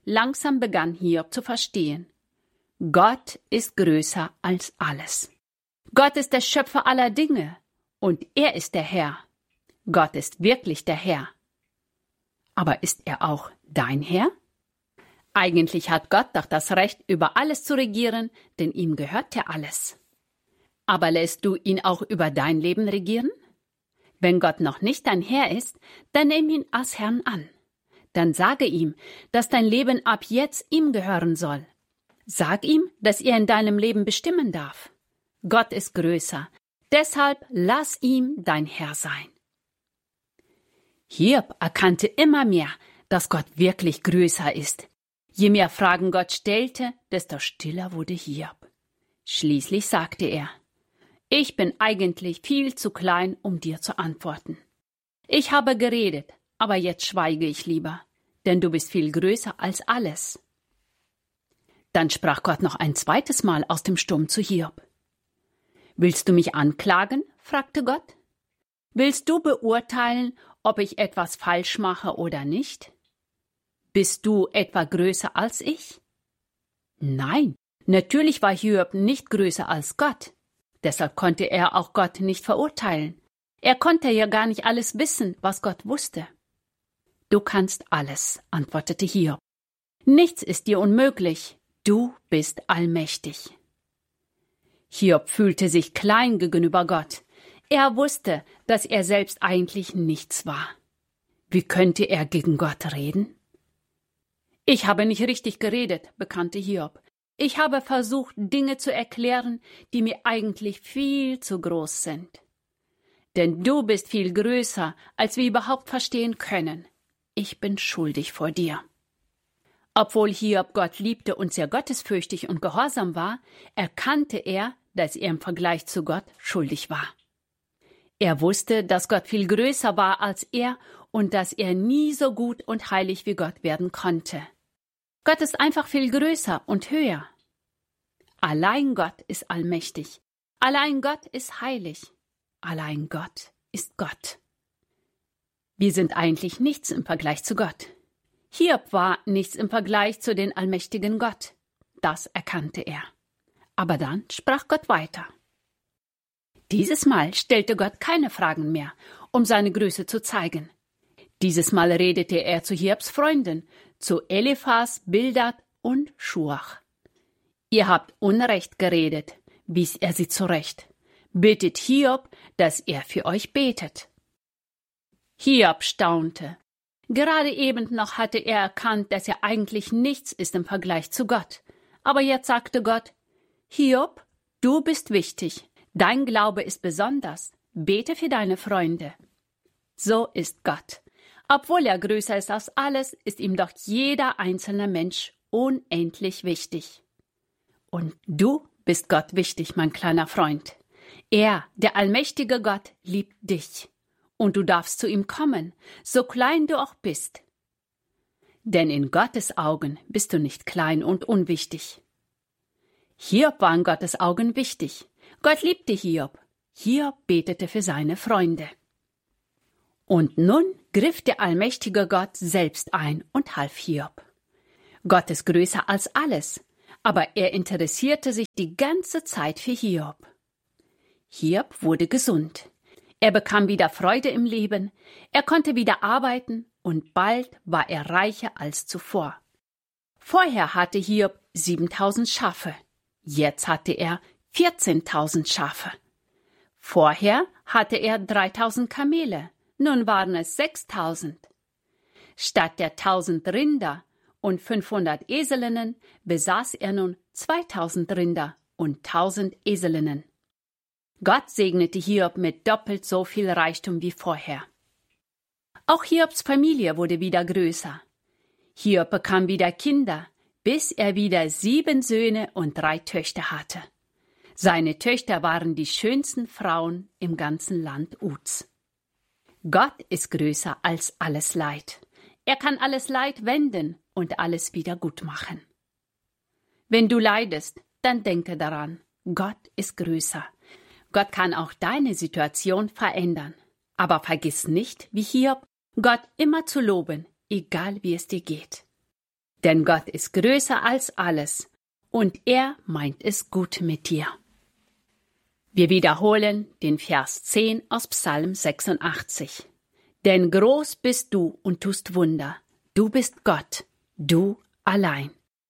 langsam begann Hiob zu verstehen. Gott ist größer als alles. Gott ist der Schöpfer aller Dinge und er ist der Herr. Gott ist wirklich der Herr. Aber ist er auch dein Herr? Eigentlich hat Gott doch das Recht, über alles zu regieren, denn ihm gehört ja alles. Aber lässt du ihn auch über dein Leben regieren? Wenn Gott noch nicht dein Herr ist, dann nimm ihn als Herrn an. Dann sage ihm, dass dein Leben ab jetzt ihm gehören soll. Sag ihm, dass er in deinem Leben bestimmen darf. Gott ist größer, deshalb lass ihm dein Herr sein. Hiob erkannte immer mehr, dass Gott wirklich größer ist. Je mehr Fragen Gott stellte, desto stiller wurde Hiob. Schließlich sagte er: Ich bin eigentlich viel zu klein, um dir zu antworten. Ich habe geredet, aber jetzt schweige ich lieber, denn du bist viel größer als alles. Dann sprach Gott noch ein zweites Mal aus dem Sturm zu Hiob. Willst du mich anklagen? Fragte Gott. Willst du beurteilen, ob ich etwas falsch mache oder nicht? Bist du etwa größer als ich? Nein, natürlich war Hiob nicht größer als Gott. Deshalb konnte er auch Gott nicht verurteilen. Er konnte ja gar nicht alles wissen, was Gott wusste. Du kannst alles, antwortete Hiob. Nichts ist dir unmöglich. Du bist allmächtig. Hiob fühlte sich klein gegenüber Gott. Er wusste, dass er selbst eigentlich nichts war. Wie könnte er gegen Gott reden? Ich habe nicht richtig geredet, bekannte Hiob. Ich habe versucht, Dinge zu erklären, die mir eigentlich viel zu groß sind. Denn du bist viel größer, als wir überhaupt verstehen können. Ich bin schuldig vor dir. Obwohl Hiob Gott liebte und sehr gottesfürchtig und gehorsam war, erkannte er, dass er im Vergleich zu Gott schuldig war. Er wusste, dass Gott viel größer war als er und dass er nie so gut und heilig wie Gott werden konnte. Gott ist einfach viel größer und höher. Allein Gott ist allmächtig. Allein Gott ist heilig. Allein Gott ist Gott. Wir sind eigentlich nichts im Vergleich zu Gott. Hiob war nichts im Vergleich zu den allmächtigen Gott. Das erkannte er. Aber dann sprach Gott weiter. Dieses Mal stellte Gott keine Fragen mehr, um seine Größe zu zeigen. Dieses Mal redete er zu Hiobs Freunden, zu Eliphas, Bildad und Schuach. Ihr habt Unrecht geredet, wies er sie zurecht. Bittet Hiob, dass er für euch betet. Hiob staunte. Gerade eben noch hatte er erkannt, dass er eigentlich nichts ist im Vergleich zu Gott. Aber jetzt sagte Gott: Hiob, du bist wichtig. Dein Glaube ist besonders. Bete für deine Freunde. So ist Gott. Obwohl er größer ist als alles, ist ihm doch jeder einzelne Mensch unendlich wichtig. Und du bist Gott wichtig, mein kleiner Freund. Er, der allmächtige Gott, liebt dich. Und du darfst zu ihm kommen, so klein du auch bist. Denn in Gottes Augen bist du nicht klein und unwichtig. Hiob war in Gottes Augen wichtig. Gott liebte Hiob. Hiob betete für seine Freunde. Und nun griff der allmächtige Gott selbst ein und half Hiob. Gott ist größer als alles, aber er interessierte sich die ganze Zeit für Hiob. Hiob wurde gesund. Er bekam wieder Freude im Leben, er konnte wieder arbeiten und bald war er reicher als zuvor. Vorher hatte Hiob 7.000 Schafe, jetzt hatte er 14.000 Schafe. Vorher hatte er 3.000 Kamele, nun waren es 6.000. Statt der 1.000 Rinder und 500 Eselinnen besaß er nun 2.000 Rinder und 1.000 Eselinnen. Gott segnete Hiob mit doppelt so viel Reichtum wie vorher. Auch Hiobs Familie wurde wieder größer. Hiob bekam wieder Kinder, bis er wieder 7 Söhne und 3 Töchter hatte. Seine Töchter waren die schönsten Frauen im ganzen Land Uz. Gott ist größer als alles Leid. Er kann alles Leid wenden und alles wieder gut machen. Wenn du leidest, dann denke daran, Gott ist größer. Gott kann auch deine Situation verändern. Aber vergiss nicht, wie Hiob, Gott immer zu loben, egal wie es dir geht. Denn Gott ist größer als alles und er meint es gut mit dir. Wir wiederholen den Vers 10 aus Psalm 86. Denn groß bist du und tust Wunder. Du bist Gott, du allein.